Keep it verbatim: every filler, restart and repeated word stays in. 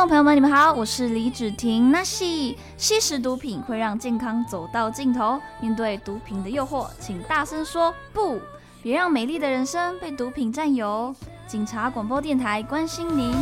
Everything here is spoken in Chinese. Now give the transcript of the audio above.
众朋友们，你们好，我是李芷婷。那吸吸食毒品会让健康走到尽头，面对毒品的诱惑，请大声说不，别让美丽的人生被毒品占有。警察广播电台关心您。